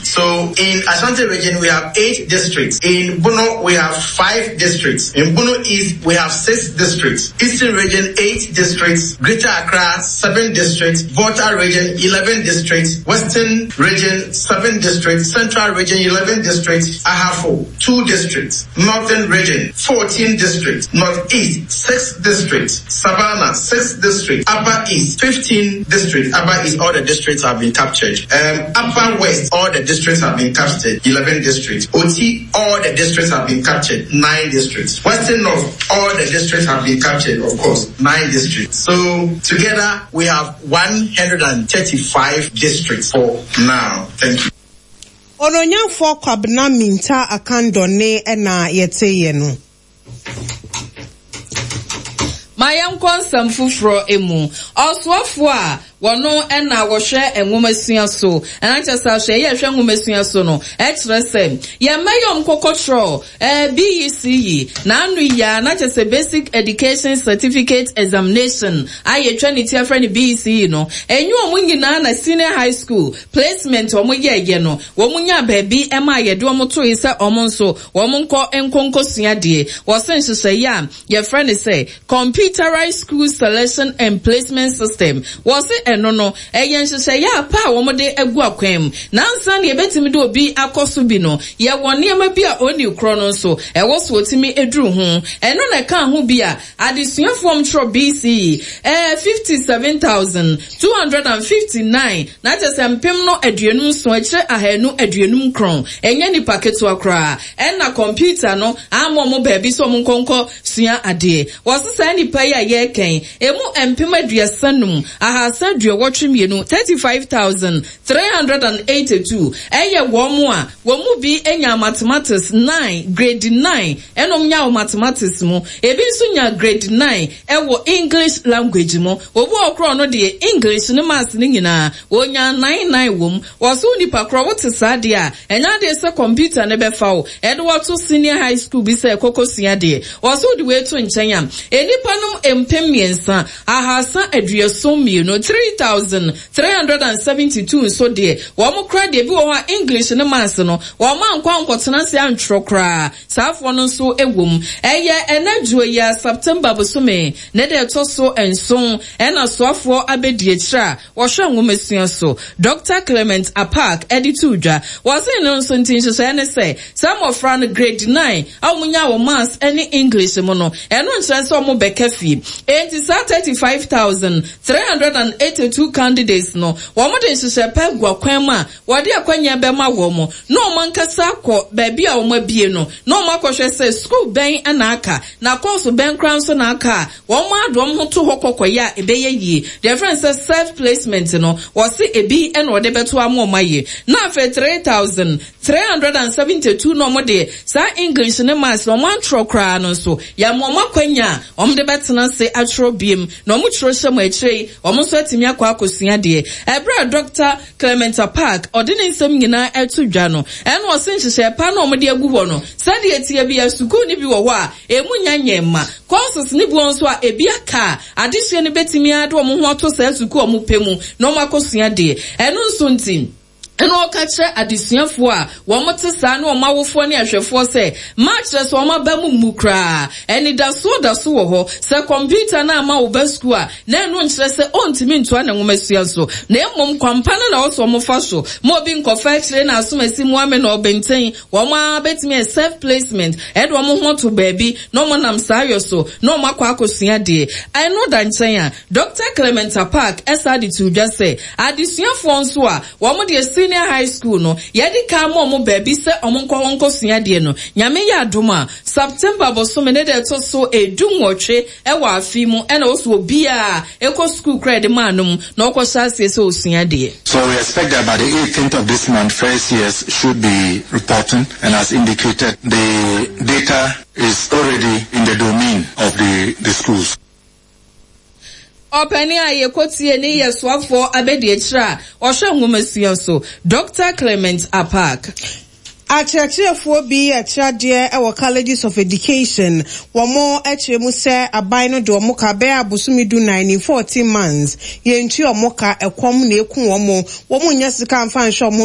So in Ashanti region, we have 8 districts. In Bono, we have 5 districts. In Bono East, we have 6 districts. Eastern region, 8 districts. Greater Accra, 7 districts. Volta region, 11 districts. Western region, 7 districts. Central region, 11 districts. Ahafo, 2 districts. Northern region, 14 districts. Northeast, 6 districts. Savannah, 6 districts. Upper East, 15 districts. Upper East, all the districts have been captured. Upper West, all the districts have been captured. 11 districts. OT, all the districts have been captured. 9 districts. Western North, all the districts have been captured, of course. 9 districts. So together we have 135 districts for now. Thank you. Ononyafo kwabna minta akandone ena yeteye no. Mayam konsam fufuro emu. Oswafo a wono ena wohwe enwomasuya so. Ena chesa hwe ye hwe enwomasuya so no. Etrese ye mayom kokotro BECE na anu ya na chese basic education certificate examination. Aye trinity friend BECE no. Enyu omu nyina na senior high school placement omu ye no. Womu nya baby ema ye de omu to ise omu nso womu nko enkonkosua de. Wosen hye ya ye friend say computerized school selection and placement system. Was it no no eyen hye ya pa wo de egu akwam nansa ne betimi de obi akoso bi no ye wone ma bi a oni kro no so e wo so otimi eduru ho eno na kan ho bi a adesuafo mtro BCE 57,259 na tese mpem no aduanum so akire ahanu aduanum kron enye ni paketo akra na computer no amo mo baabi so mo nkonko sua ade wo se sa ni pa ya ye ken emu mpem aduasanum ahasa watchmienu 35,382 eye womu a womu bi enya mathematics 9 grade 9 enom nya mathematics mu ebi nso nya grade 9 ewo English language mu obu okro no de English ne maths ni nyina wonya 99 wom woso nipa kro wote sade a enya de se computer ne befa wo ede woto senior high school bi se kokosia de woso de we to nkyanya enipa nom empem miensa ahasa aduasom mienu 3,372 so de womo kra de bi wo English ne maths no womo ankwa nkotena se antro kra safo no so ewom eye enaduo ya September bosome ne de toso enson ena soafo abedie kira wo hwe nwomasuya so Dr. Clement Apak editudwa wase no nso ntinhye so ene say some of ran grade 9 awunya wo maths any English mo no eno nkyerɛ so mo bekafi 35,382 candidates no womo de nhyehyɛ pa gwa kwan ma wode akwanya be ma wo mo no man kasa akɔ baabi a wo ma bie no no ma kɔhwɛ sɛ school ben ana aka na course ben kran so na aka wo ma adom ho to hokɔkɔya ebeye yie the friend says self placement no was ebi ena wode beto amoma ye na afa 3,372 no mo de sa English ne maths no man trokra no so ya mo makwanya de betena se atro biem no mo tro hye mo akire omo so atimi akwa akosua de ebra Dr. Clement Park odine nsem nyina etudwa no eno osenhyehyɛ pa na omo de agu ho no sade etie bi asuku ni bi wo ho a emu nyanyema courses ni bi won so a ebi aka adehye ne betimi ade omo ho to sa asuku omo pemu no makosua de eno nso ntim eno okachre adesuafo a womote sa na omawofo ne ahwefo se match so omaba mukra eni da so wo ho se computer na ama wo ba school a na eno nkyere se ontimi ntoa na nwomasuya so na emom kwampana na oso omofa so mo bi nkofa kire na asomasi mu ame na obenten wo ma betimi self placement edo omo ho to baabi no mo nam sayo so no mo akwa akosua de eno da nkyɛn a Dr. Clement Park esadi to just say adesuafo nso a wo mo de senior high school no yedi ka mo baabi se omo nkosua de no nyame ya adoma September bosome ne de to so edunwotwe ewa afi mu ena oso obi a eko school credit manum na okosha se osua de. So we expect that by the 18th of this month first years should be reporting, and as indicated the data is already in the domain of the schools. Openi aye kotie ni yesuafo abedi ekira ohwe nwomasuya so Dr. Clement Apak Achirachirefo bi achirade ewo colleges of education womo echiremu se aban no de omo ka be abosumidu 9 14 months ye ntu omo ka ekom na eku womo nya sika mfa nhwe